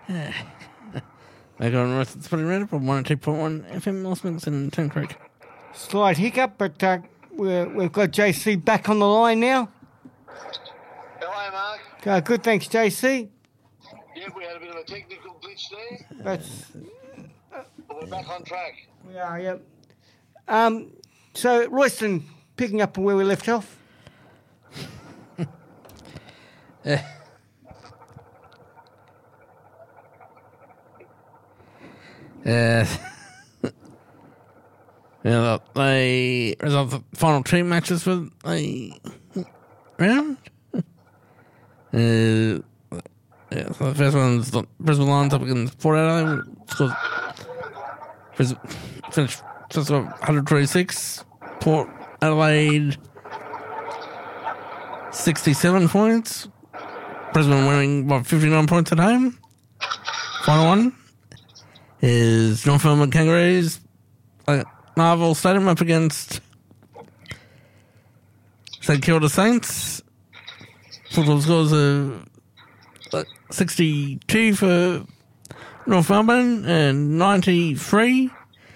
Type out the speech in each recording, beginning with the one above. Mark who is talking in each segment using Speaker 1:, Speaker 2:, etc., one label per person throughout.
Speaker 1: Back on the rest of the Spotty Red from 102.1 FM Lost Minks and Turn Creek.
Speaker 2: Slight hiccup, but we've got JC back on the line now.
Speaker 3: Hello, Mark.
Speaker 2: Good, thanks, JC.
Speaker 3: Yeah, we had a bit of a technical glitch there,
Speaker 2: That's
Speaker 3: but we're back on track.
Speaker 2: we are, yep. So Royston, picking up where we left off.
Speaker 1: Yeah, they resolved the final two matches for the round. So the first one's the Brisbane Lions up against Port Adelaide. Finished just 126. Port Adelaide 67 points. Brisbane winning by 59 points at home. Final one is North Melbourne Kangaroos Marvel Stadium up against St Kilda Saints. Football scores of 62 for North Melbourne and 93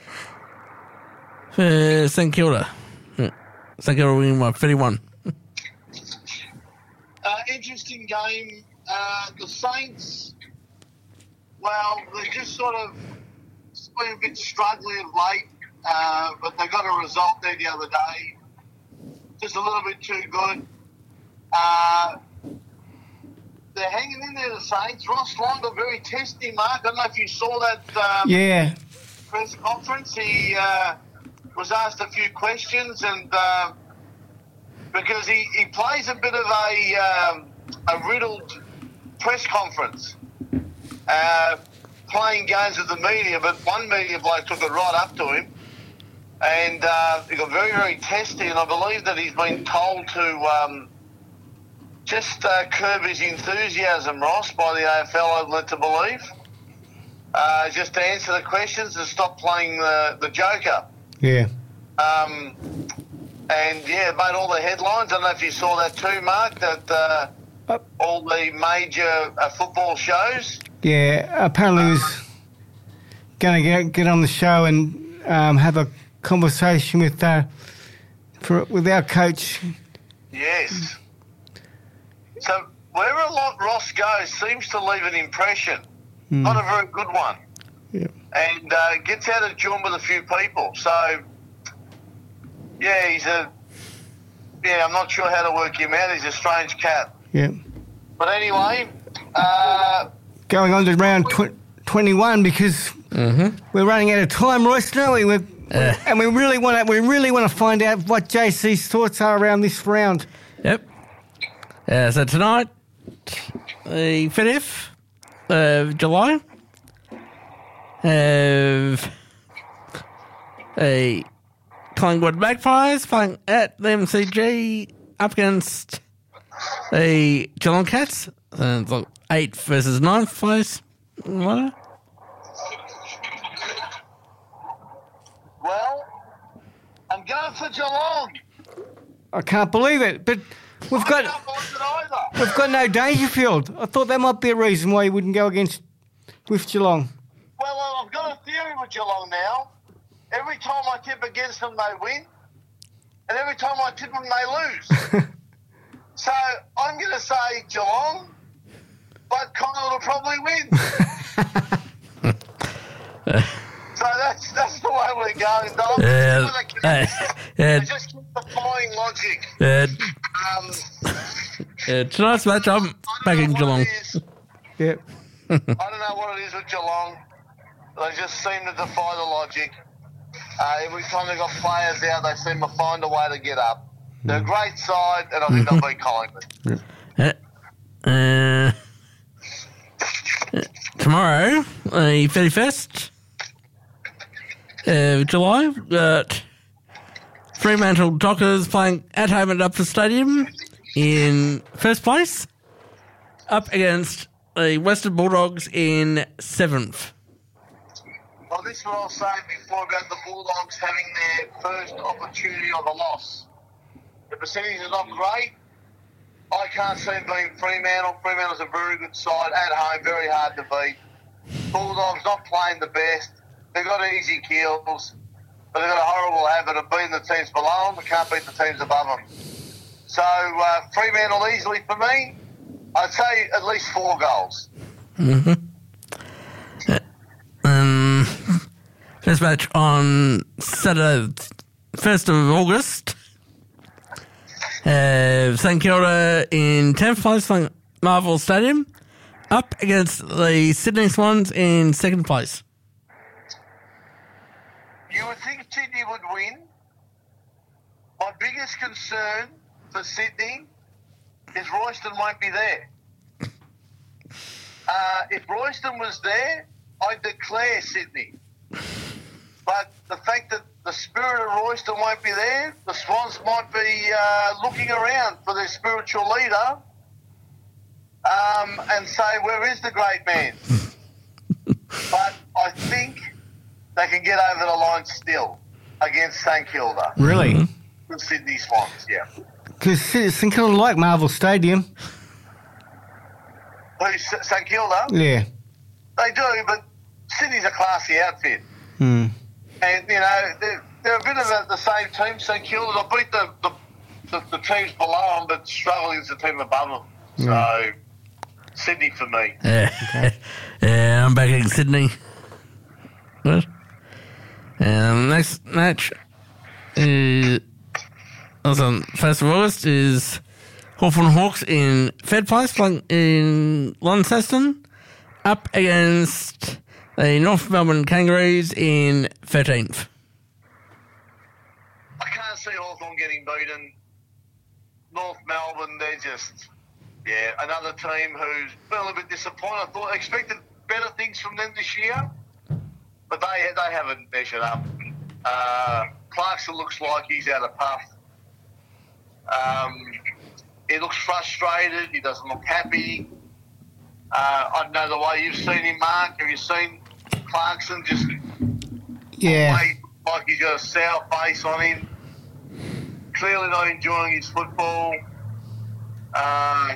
Speaker 1: for St Kilda. St Kilda winning by 31.
Speaker 3: Interesting game. The Saints, well, they're just sort of been a bit struggling of late, but they got a result there the other day. Just a little bit too good. They're hanging in there, the Saints. Ross Long got very testy, Mark. I don't know if you saw that press conference. He was asked a few questions, and because he plays a bit of a riddled press conference, playing games with the media, but one media bloke took it right up to him, and he got very, very testy, and I believe that he's been told to just curb his enthusiasm, Ross, by the AFL, I'm led to believe, just to answer the questions and stop playing the joker.
Speaker 2: Yeah.
Speaker 3: And, yeah, it made all the headlines. I don't know if you saw that too, Mark, that all the major football shows.
Speaker 2: Yeah, apparently he was going to get on the show and have a conversation with our coach.
Speaker 3: Yes. So wherever Ross goes seems to leave an impression, not a very good one.
Speaker 2: Yeah.
Speaker 3: And gets out of joint with a few people. So, yeah, I'm not sure how to work him out. He's a strange cat.
Speaker 2: Yeah.
Speaker 3: But anyway,
Speaker 2: going on to round 21 because we're running out of time, Royce, don't we? And we really want to find out what JC's thoughts are around this round.
Speaker 1: Yep. So tonight, the 5th of July, have a Collingwood Magpies playing at the MCG up against the Geelong Cats. So it's like 8th versus 9th place. What?
Speaker 3: well, I'm going for Geelong.
Speaker 2: I can't believe it, but we've got no Dangerfield. I thought that might be a reason why you wouldn't go with Geelong.
Speaker 3: Well, I've got a theory with Geelong now. Every time I tip against them, they win. And every time I tip them, they lose. So I'm going to say Geelong, but Collingwood will probably win. So that's the way we're going, Dom. Just keep defying logic.
Speaker 1: Tonight's match, I'm backing Geelong.
Speaker 2: Yep.
Speaker 3: I don't know what it is with Geelong. They just seem to defy the logic. Every time they've got players out, they seem to find a way to get up. They're a great side, and I think they'll beat Collingwood.
Speaker 1: Tomorrow, the 31st of July, got Fremantle Dockers playing at home at Upper Stadium in first place, up against the Western Bulldogs in 7th.
Speaker 3: Well, this is what I was saying before about the Bulldogs having their first opportunity of a loss. The percentage is not great. I can't see them being Fremantle. Fremantle's a very good side at home, very hard to beat. Bulldogs not playing the best. They've got easy kills, but they've got a horrible habit of beating the teams below them. They can't beat the teams above them. So Fremantle easily for me. I'd say at least 4 goals.
Speaker 1: First match on Saturday, 1st of August. St Kilda in 10th place, Marvel Stadium, up against the Sydney Swans in 2nd place.
Speaker 3: You would think Sydney would win. My biggest concern for Sydney is Royston won't be there. If Royston was there, I'd declare Sydney. But the fact that the spirit of Royston won't be there, the Swans might be looking around for their spiritual leader and say, where is the great man? But I think they can get over the line still against St Kilda.
Speaker 2: Really?
Speaker 3: The Sydney Swans, yeah.
Speaker 2: Because St Kilda like Marvel Stadium.
Speaker 3: Who's St Kilda?
Speaker 2: Yeah.
Speaker 3: They do, but Sydney's a classy outfit.
Speaker 2: Hmm.
Speaker 3: And, you know, they're a bit of the same team, St Kilda. They beat the teams below them, but struggle against the team above them. So, Sydney for me.
Speaker 1: Yeah, I'm backing Sydney. What? Next match is also 1st of August is Hawthorn Hawks in 3rd place in Launceston, up against the North Melbourne Kangaroos in 13th.
Speaker 3: I can't see Hawthorn getting beaten. North Melbourne, they're just, another team who's been a little bit disappointed. I expected better things from them this year, but they haven't measured up. Clarkson looks like he's out of puff. He looks frustrated. He doesn't look happy. I don't know the way you've seen him, Mark. Have you seen Clarkson just like he's got a sour face on him? Clearly not enjoying his football. I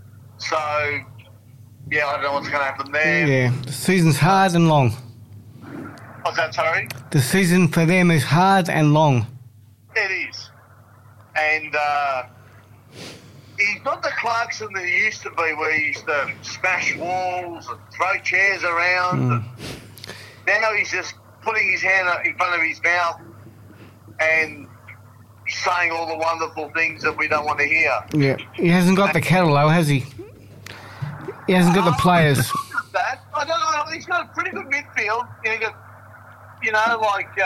Speaker 3: don't know what's going to happen there.
Speaker 2: Yeah, the season's hard and long.
Speaker 3: What's that, sorry?
Speaker 2: The season for them is hard and long.
Speaker 3: It is. And he's not the Clarkson that he used to be, where he used to smash walls and throw chairs around. And now he's just putting his hand in front of his mouth and saying all the wonderful things that we don't want to hear.
Speaker 2: Yeah, he hasn't got the cattle though, has he? He hasn't got the players.
Speaker 3: I don't know. He's got a pretty good midfield. You know, like